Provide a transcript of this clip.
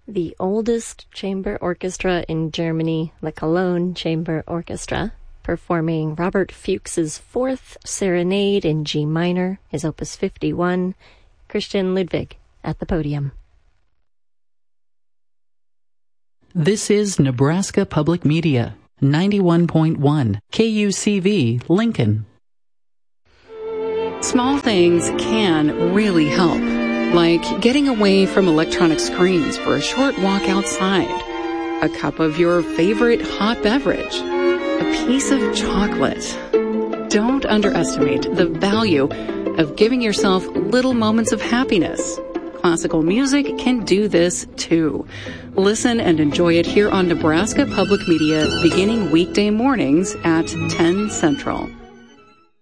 The oldest chamber orchestra in Germany, the Cologne Chamber Orchestra, performing Robert Fuchs's Fourth Serenade in G minor, his Opus 51, Christian Ludwig at the podium. This is Nebraska Public Media, 91.1 KUCV, Lincoln. Small things can really help, like getting away from electronic screens for a short walk outside, a cup of your favorite hot beverage, a piece of chocolate. Don't underestimate the value of giving yourself little moments of happiness. Classical music can do this too. Listen and enjoy it here on Nebraska Public Media beginning weekday mornings at 10 Central.